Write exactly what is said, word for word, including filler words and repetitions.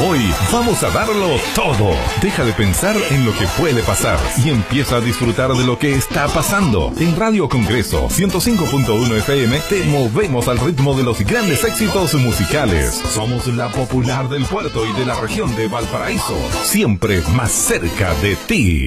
Hoy vamos a darlo todo. Deja de pensar en lo que puede pasar y empieza a disfrutar de lo que está pasando. En Radio Congreso ciento cinco punto uno F M te movemos al ritmo de los grandes éxitos musicales. Somos la popular del puerto y de la región de Valparaíso, siempre más cerca de ti.